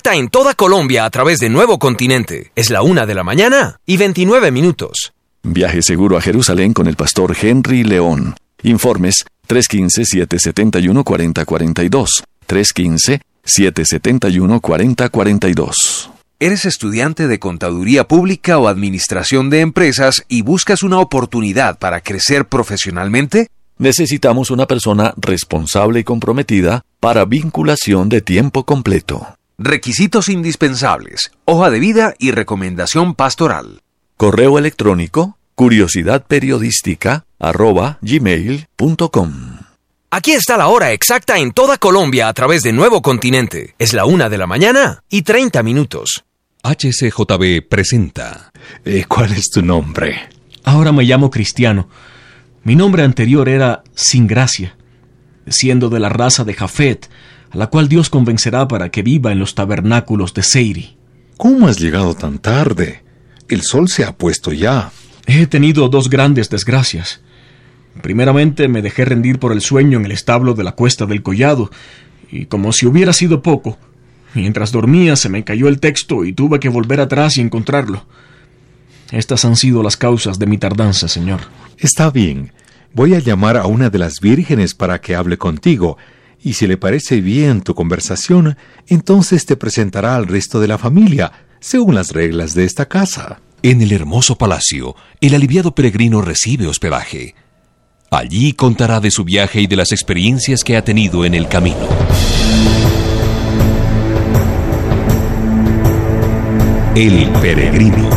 exacta en toda Colombia a través de Nuevo Continente. Es la 1:29 Viaje seguro a Jerusalén con el pastor Henry León. Informes 315-771-4042. 315-771-4042. ¿Eres estudiante de Contaduría Pública o Administración de Empresas y buscas una oportunidad para crecer profesionalmente? Necesitamos una persona responsable y comprometida para vinculación de tiempo completo. Requisitos indispensables: hoja de vida y recomendación pastoral. Correo electrónico curiosidadperiodística@gmail.com. Aquí está la hora exacta en toda Colombia a través de Nuevo Continente. Es la 1:30 HCJB presenta. ¿Cuál es tu nombre? Ahora me llamo Cristiano. Mi nombre anterior era Sin Gracia, siendo de la raza de Jafet, a la cual Dios convencerá para que viva en los tabernáculos de Seiri. ¿Cómo has llegado tan tarde? El sol se ha puesto ya. He tenido 2 grandes desgracias. Primeramente me dejé rendir por el sueño en el establo de la Cuesta del Collado, y como si hubiera sido poco, mientras dormía se me cayó el texto y tuve que volver atrás y encontrarlo. Estas han sido las causas de mi tardanza, Señor. Está bien. Voy a llamar a una de las vírgenes para que hable contigo, y si le parece bien tu conversación, entonces te presentará al resto de la familia, según las reglas de esta casa. En el hermoso palacio, el aliviado peregrino recibe hospedaje. Allí contará de su viaje y de las experiencias que ha tenido en el camino. El peregrino.